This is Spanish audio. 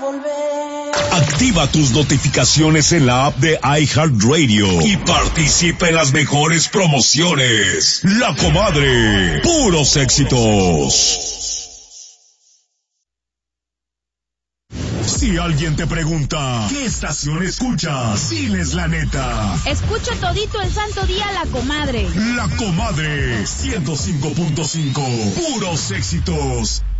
Activa tus notificaciones en la app de iHeartRadio y participa en las mejores promociones. La Comadre, puros éxitos. Si alguien te pregunta, ¿qué estación escuchas? Diles la neta. Escucho todito el santo día La Comadre. La Comadre, 105.5, puros éxitos.